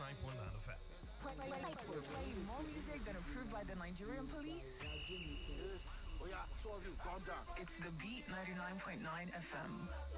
99.9 FM. Playing more music than approved by the Nigerian police. Yes. Oh yeah, 2 of you, calm down. It's the Beat 99.9 FM.